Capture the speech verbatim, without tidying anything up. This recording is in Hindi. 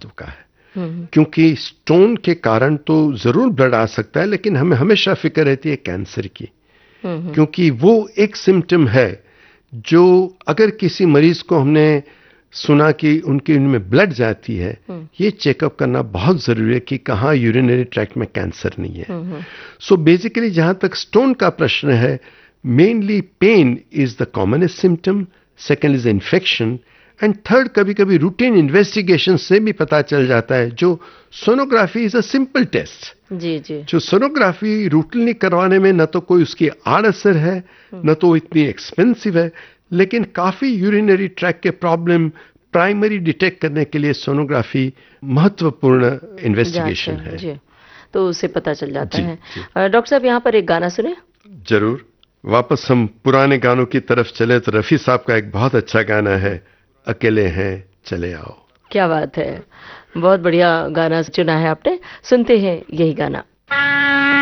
महत्व का है, क्योंकि स्टोन के कारण तो जरूर ब्लड आ सकता है, लेकिन हमें हमेशा फिक्र रहती है कैंसर की, क्योंकि वो एक सिम्टम है जो अगर किसी मरीज को हमने सुना कि उनके उनमें ब्लड जाती है, ये चेकअप करना बहुत जरूरी है कि कहाँ यूरिनरी ट्रैक्ट में कैंसर नहीं है। सो बेसिकली जहां तक स्टोन का प्रश्न है, mainly pen is the commonest symptom, second is infection, and third कभी कभी रूटीन इन्वेस्टिगेशन से भी पता चल जाता है। जो sonography is a simple test, जी जी, जो सोनोग्राफी रूटीनली करवाने में न तो कोई उसकी आड़ असर है, न तो इतनी एक्सपेंसिव है, लेकिन काफी यूरिनरी ट्रैक के प्रॉब्लम प्राइमरी डिटेक्ट करने के लिए सोनोग्राफी महत्वपूर्ण इन्वेस्टिगेशन है। जी, तो उससे पता चल जाता है। डॉक्टर साहब, यहाँ पर एक गाना सुने। जरूर। वापस हम पुराने गानों की तरफ चले तो रफी साहब का एक बहुत अच्छा गाना है, अकेले हैं चले आओ। क्या बात है, बहुत बढ़िया गाना चुना है आपने, सुनते हैं यही गाना।